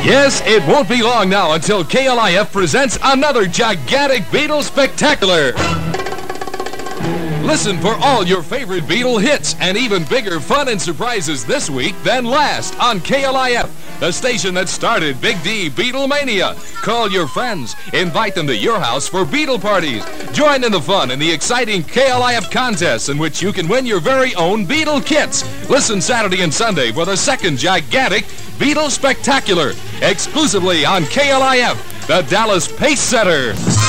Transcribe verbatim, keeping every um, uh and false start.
Yes, it won't be long now until K L I F presents another gigantic Beatle Spectacular. Listen for all your favorite Beatle hits and even bigger fun and surprises this week than last on K L I F, the station that started Big D Beatlemania. Call your friends, invite them to your house for Beatle parties. Join in the fun in the exciting K L I F contests in which you can win your very own Beatle kits. Listen Saturday and Sunday for the second gigantic Beatle Spectacular, exclusively on K L I F, the Dallas Pace Setter.